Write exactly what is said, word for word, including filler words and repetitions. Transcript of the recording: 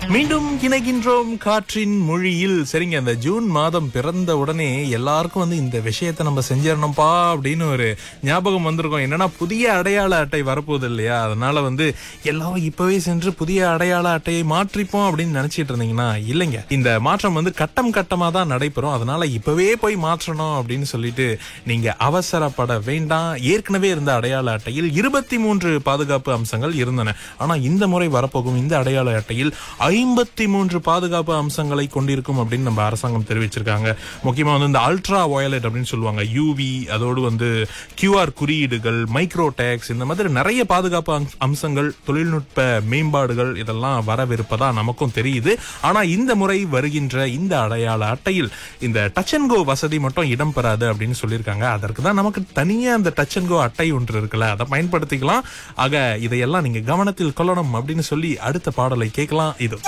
மீண்டும் இணைகின்றோம் காற்றின் மொழியில். சரிங்க, இந்த ஜூன் மாதம் பிறந்த உடனே எல்லாருக்கும் வந்து இந்த விஷயத்தை நம்ம செஞ்சிடணும்பா அப்படின்னு ஒரு ஞாபகம் வந்திருக்கோம். என்னன்னா புதிய அடையாள அட்டை வரப்போகுது இல்லையா, அதனால வந்து எல்லாரும் இப்பவே சென்று புதிய அடையாள அட்டையை மாற்றிப்போம் அப்படின்னு நினைச்சிட்டு இருந்தீங்கன்னா இல்லைங்க, இந்த மாற்றம் வந்து கட்டம் கட்டமா தான் நடைபெறும். அதனால இப்பவே போய் மாற்றணும் அப்படின்னு சொல்லிட்டு நீங்க அவசரப்பட வேண்டாம். ஏற்கனவே இருந்த அடையாள அட்டையில் இருபத்தி மூன்று பாதுகாப்பு அம்சங்கள் இருந்தன. ஆனா இந்த முறை வரப்போகும் இந்த அடையாள அட்டையில் ஐம்பத்தி மூன்று பாதுகாப்பு அம்சங்களை கொண்டிருக்கும் அப்படின்னு நம்ம அரசாங்கம் தெரிவிச்சிருக்காங்க. முக்கியமா வந்து இந்த அல்ட்ரா வயலட் அப்படின்னு சொல்லுவாங்க, யூவி, அதோடு வந்து கியூஆர் குறியீடுகள், மைக்ரோ டேக்ஸ், இந்த மாதிரி நிறைய பாதுகாப்பு அம்சங்கள், தொழில்நுட்ப மேம்பாடுகள் இதெல்லாம் வரவிருப்பதா நமக்கும் தெரியுது. ஆனா இந்த முறை வருகின்ற இந்த அடையாள அட்டையில் இந்த டச் அண்ட் கோ வசதி மட்டும் இடம்பெறாது அப்படின்னு சொல்லியிருக்காங்க. அதற்கு தான் நமக்கு தனியா அந்த டச் அண்ட் கோ அட்டை ஒன்று இருக்குல்ல, அதை பயன்படுத்திக்கலாம். ஆக இதையெல்லாம் நீங்க கவனத்தில் கொள்ளணும் அப்படின்னு சொல்லி அடுத்த பாடலை கேட்கலாம். இது